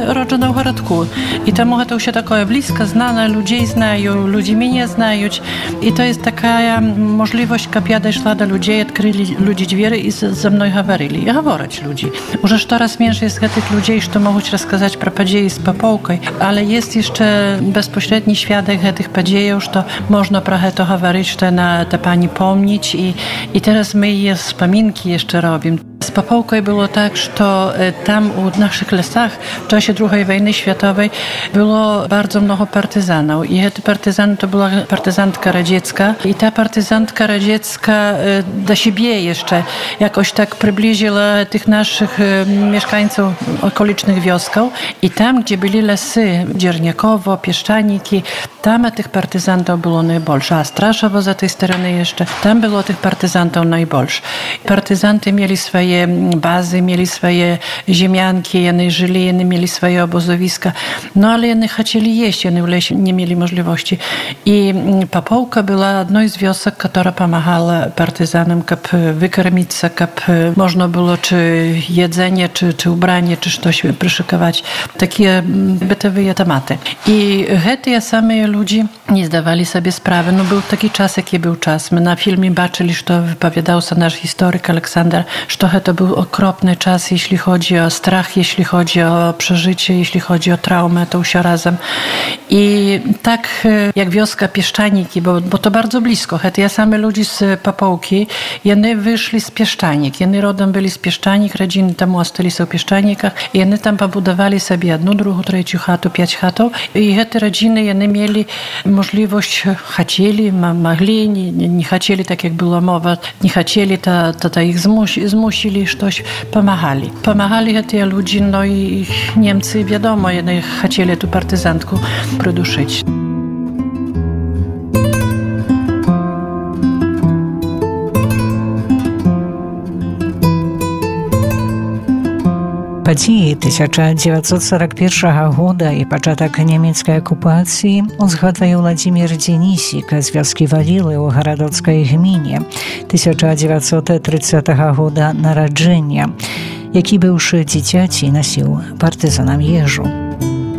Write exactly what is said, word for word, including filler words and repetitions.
rodzona w Городку. I temu to się takie blisko znane, ludzie znają, ludzie mnie znają. I to jest taka możliwość, jak ja doszła do ludzi, odkryli ludzie drzwi i ze mną говорили. I говорить ludzi. Już coraz mniej jest tych ludzi, którzy mogą rozkazać про події z Popołkoj, ale jest jeszcze bezpośredni świadek tych podziejów, to można trochę to говорить, że na te pani pomnieć i, i teraz my je wspominki jeszcze robimy. Z Popołkoj było tak, że tam u naszych lesach w czasie drugiej wojny światowej było bardzo mnogo partyzanów i te partyzany to była partyzantka radziecka i ta partyzantka radziecka do siebie jeszcze jakoś tak przybliżyła tych naszych mieszkańców okolicznych wiosków i tam, gdzie byli lesy, Dzierniakowo, Pieszczaniki, tam tych partyzantów było najbolsze, a Straszowo za tej strony jeszcze, tam było tych partyzantów najbolsze. Partyzanty mieli swoje bazy, mieli swoje ziemianki, oni żyli, oni mieli swoje obozowiska, no ale oni chcieli jeść, oni w lesie nie mieli możliwości. I Popołka była jedną z wiosek, która pomagała partyzanom, żeby wykarmić się, żeby można było czy jedzenie, czy, czy ubranie, czy coś przyszykować. Takie bytowe tematy. I te same ludzie nie zdawali sobie sprawy. No był taki czas, jaki był czas. My na filmie baczyli, że wypowiadał się nasz historyk Aleksander, że to był okropny czas, jeśli chodzi o strach, jeśli chodzi o przeżycie, jeśli chodzi o traumę, to się razem. I tak jak wioska Pieszczaniki, bo, bo to bardzo blisko. Ja same ludzie z Popołki, oni wyszli z Pieszczanik. Oni rodem byli z Pieszczanik, rodziny tam ostali są w Pieszczanikach i oni tam pobudowali sobie jedną, drugą, trzecią chatę, pięć chatów. I te rodziny, oni mieli możliwość, chcieli, mogli, nie, nie chcieli, tak jak była mowa, nie chcieli, to, to, to ich zmusi, zmusili, coś pomagali. Pomagali te ludzie, no i Niemcy, wiadomo, oni chcieli tu partyzantku przyduszyć. Падзеі тысяча дзевятьсот сорок первого года і пачатак нямецкай акупацыі узгадвае Владзімір Дзенісік з вёскі Валілы ў гарадоцкай гміне тысяча дзевятьсот тридцатого года нараджэння, які быўшы дзіцяці насіў партызанам ежу.